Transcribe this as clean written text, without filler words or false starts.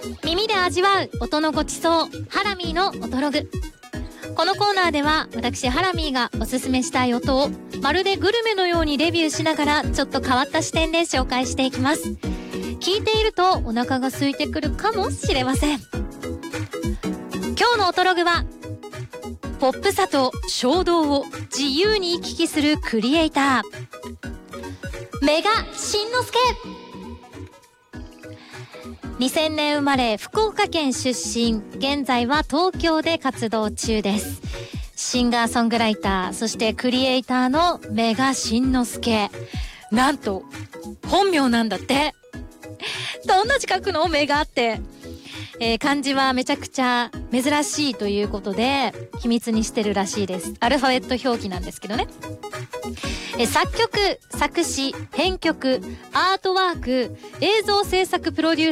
耳で味わう音のごちそう、ハラミーの音ログ。このコーナーでは私ハラミーがおすすめしたい音をまるでグルメのようにレビューしながらちょっと変わった視点で紹介していきます。聞いているとお腹が空いてくるかもしれません。今日の音ログはポップさと衝動を自由に行き来するクリエイター、メガしんのすけ。2000年生まれ、福岡県出身、現在は東京で活動中です。シンガーソングライター、そしてクリエイターのメガしんのすけ。なんと本名なんだって。どんな字書くの？メガって。漢字はめちゃくちゃ珍しいということで秘密にしてるらしいです。アルファベット表記なんですけどね。作曲、作詞、編曲、アートワーク、映像制作プロデュース